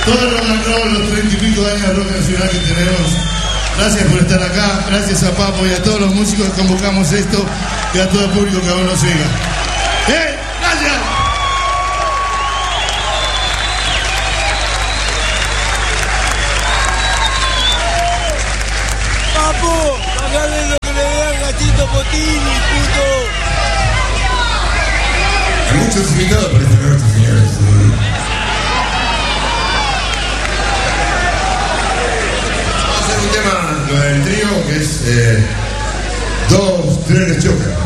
todo el rock and roll, los 30 y pico de años de rock nacional que tenemos. Gracias por estar acá, gracias a Papo y a todos los músicos que convocamos esto y a todo el público que aún nos siga. ¡Gracias! Papo, pagale lo que le dé al gatito Potini, puto. Hay muchos invitados para esta noche, señores. Vamos a hacer un tema, lo del trío, que es 2 trenes chocan.